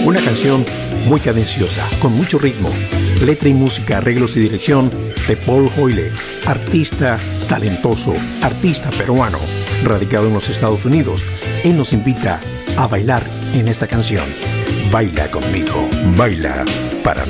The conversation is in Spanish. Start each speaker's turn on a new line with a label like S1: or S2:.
S1: Una canción muy cadenciosa, con mucho ritmo. Letra y música, arreglos y dirección de Paul Hoyle, artista talentoso, artista peruano, radicado en los Estados Unidos. Él nos invita a bailar en esta canción. Baila conmigo, baila para